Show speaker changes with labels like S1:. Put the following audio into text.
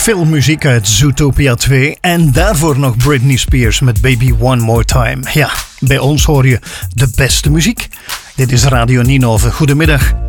S1: veel muziek uit Zootopia 2 en daarvoor nog Britney Spears met Baby One More Time. Ja, bij ons hoor je de beste muziek. Dit is Radio Ninove. Goedemiddag.